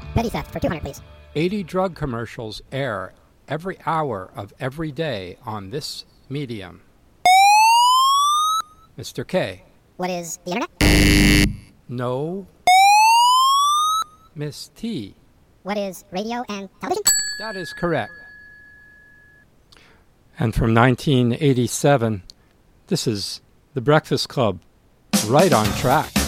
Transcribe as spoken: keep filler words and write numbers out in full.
Petty theft for two hundred, please. eighty drug commercials air every hour of every day on this medium. Mister K. What is the internet? No. Miss T. What is radio and television? That is correct. And from nineteen eighty-seven, this is The Breakfast Club, right on track.